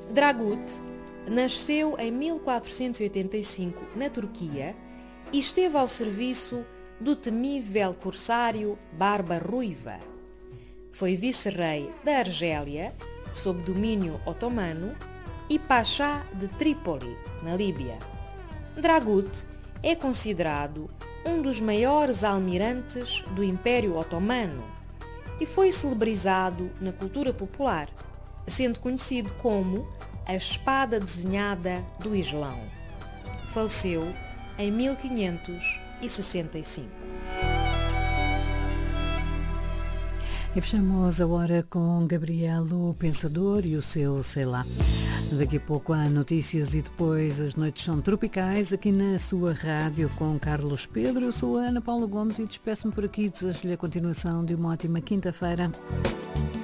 Dragut nasceu em 1485 na Turquia e esteve ao serviço do temível corsário Barba Ruiva. Foi vice-rei da Argélia, sob domínio otomano, e Pachá de Trípoli, na Líbia. Dragut é considerado um dos maiores almirantes do Império Otomano e foi celebrizado na cultura popular, sendo conhecido como a espada desenhada do Islão. Faleceu em 1565. E fechamos a hora com Gabriel, o Pensador, e o seu Sei Lá. Daqui a pouco há notícias e depois as noites são tropicais aqui na sua rádio com Carlos Pedro. Eu sou a Ana Paula Gomes e despeço-me por aqui. Desejo-lhe a continuação de uma ótima quinta-feira.